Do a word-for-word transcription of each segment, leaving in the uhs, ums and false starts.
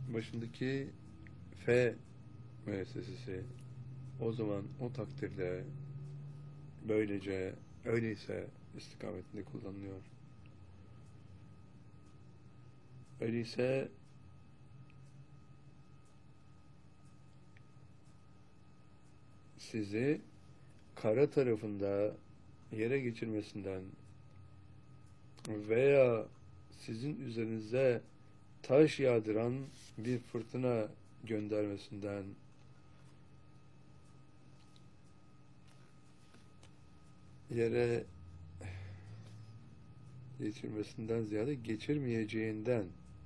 başındaki F müessesesi o zaman o takdirde böylece öyleyse istikametinde kullanılıyor. Öyleyse sizi kara tarafında yere geçirmesinden veya sizin üzerinize taş yağdıran bir fırtına göndermesinden yere geçirmesinden ziyade geçirmeyeceğinden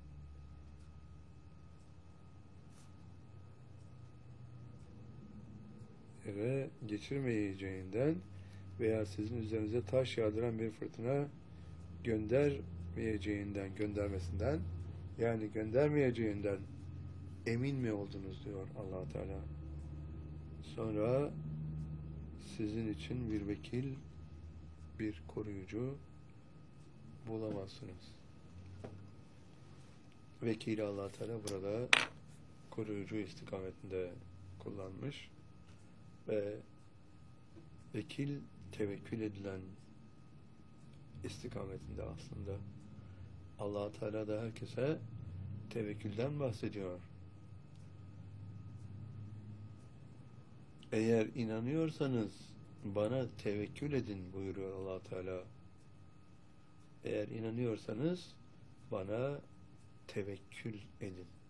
yere geçirmeyeceğinden veya sizin üzerinize taş yağdıran bir fırtına göndermeyeceğinden, göndermesinden, yani göndermeyeceğinden emin mi oldunuz diyor Allah Teala. Sonra sizin için bir vekil, bir koruyucu bulamazsınız. Vekili Allah Teala burada koruyucu istikametinde kullanmış ve vekil tevekkül edilen istikametinde aslında. Allah Teala da herkese tevekkülden bahsediyor. Eğer inanıyorsanız bana tevekkül edin buyuruyor Allah Teala. Eğer inanıyorsanız bana tevekkül edin.